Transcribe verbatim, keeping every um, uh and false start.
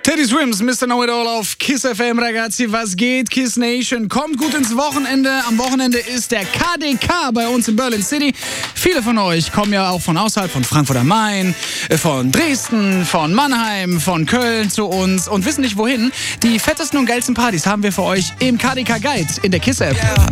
Teddy Swims, Mister Know It All auf Kiss F M, ragazzi, was geht? Kiss Nation, kommt gut ins Wochenende. Am Wochenende ist der K D K bei uns in Berlin City. Viele von euch kommen ja auch von außerhalb, von Frankfurt am Main, von Dresden, von Mannheim, von Köln zu uns und wissen nicht wohin. Die fettesten und geilsten Partys haben wir für euch im K D K Guide in der Kiss App. Yeah.